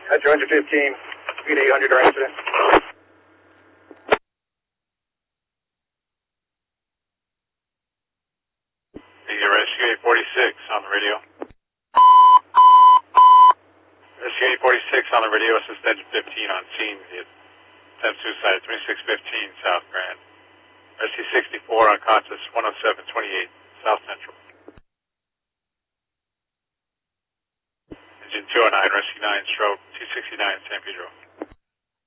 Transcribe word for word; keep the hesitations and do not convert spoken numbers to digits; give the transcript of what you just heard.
At two fifteen, speed eight hundred, our incident. The Rescue eight forty-six on the radio. Rescue eight forty-six on the radio, assist engine fifteen on scene. Attempt suicide, twenty-six fifteen South Grand. Rescue sixty-four on conscious, one oh seven twenty-eight South Central. Engine two oh nine, Rescue nine, stroke two sixty-nine San Pedro.